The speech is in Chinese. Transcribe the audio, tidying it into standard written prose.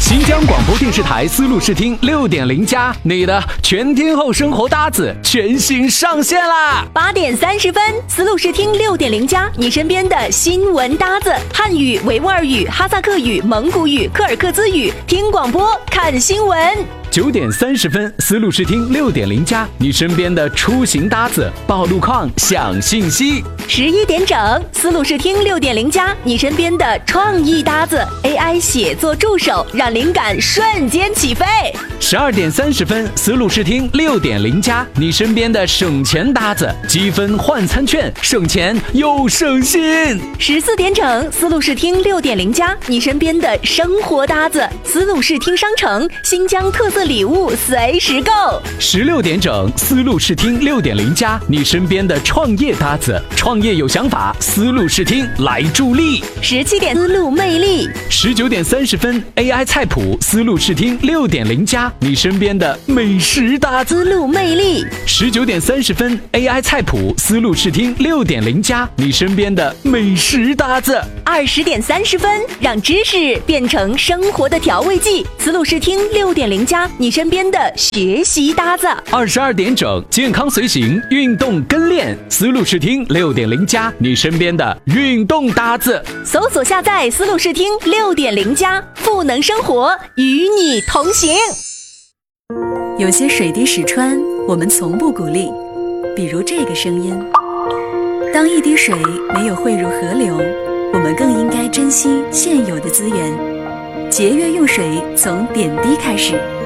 新疆广播电视台丝路视听6.0+，你的全天候生活搭子全新上线啦 ！8点30分，丝路视听6.0+，你身边的新闻搭子，汉语、维吾尔语、哈萨克语、蒙古语、柯尔克孜语，听广播看新闻。 9点30分，丝路视听6.0+，你身边的出行搭子，报路况、享信息。 11点整，丝路视听6.0+，你身边的创意搭子 ，AI 写作助手，让灵感瞬间起飞。 12点30分，丝路视听6.0+，你身边的省钱搭子，积分换餐券，省钱又省心。 14点整，丝路视听6.0+，你身边的生活搭子，丝路视听商城，新疆特色礼物随时购。 16点整，丝路视听6.0+，你身边的创业搭子，创业有想法，丝路视听来助力。 17点，丝路魅力。 19点30分 ，AI 菜谱，丝路视听6.0+，你身边的美食搭子， 丝路魅力。 19点30分 ，AI 菜谱，丝路视听6.0+，你身边的美食搭子。 20点30分，让知识变成生活的调味剂，丝路视听6.0+，你身边的学习搭子。 22点整，健康随行，运动跟练，丝路视听6.0+，你身边的运动搭子。 搜索下载丝路视听6.0+，赋能生活，与你同行。 有些水滴石穿，我们从不鼓励，比如这个声音。当一滴水没有汇入河流，我们更应该珍惜现有的资源，节约用水从点滴开始。